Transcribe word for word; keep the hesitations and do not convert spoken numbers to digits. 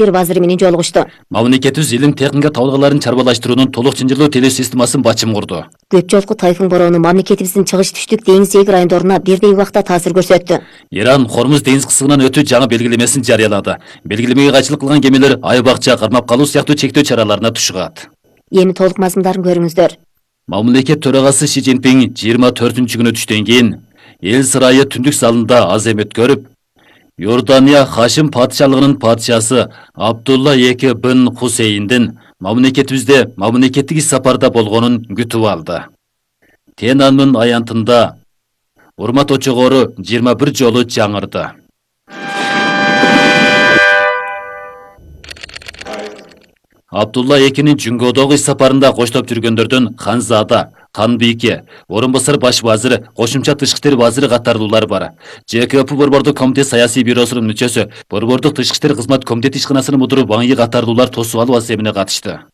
иштер вазиры менен жолугушту. Мамлекетибиз илим техника табылгаларын чарбалаштыруунун толук чынжырлуу теле системасын бачым курду. Көп жолку тайфун бороону мамлекетибиздин чыгыш түштүк деңиз эгер райондоруна бирдей убакта таасир көрсөттү. Иран Хормуз деңиз кысыгынан өтүү жаңы белгилемесин жарыялады. Белгилемеге кайчылык кылган кемелер ай бакча кармап калуу сыяктуу чектөө чараларына тушугат. Эми толук мазмундарын көрүңүздөр. Мамлекет төрагасы Ши Цзиньпин жыйырма төртүнчү күнү түштөн кийин эл сарайы түндүк залында азем өткөрүп, Йордания Хашим падышалыгынын падышасы Абдулла эки бин Хусейндин мамлекетибизде мамлекеттик иш сапарда болгонун күтүп алды. Тенанмын аянтында урмат очогору жыйырма бир жолу жаңырды. Абдулла экинин Жүнгөдөгү иш сапарында коштоп жүргөндөрдөн Ханзада, Ханбийке, орун басар баш вазиры, кошумча тышкы иштер вазиры катарлуулар бар. ЖКП Борбордук комитет саясий бюросунун мүчөсү, Борбордук тышкы иштер кызмат комитет ишканасынын мудуру Ваңйы катарлуулар тосуп алуу аземине катышты.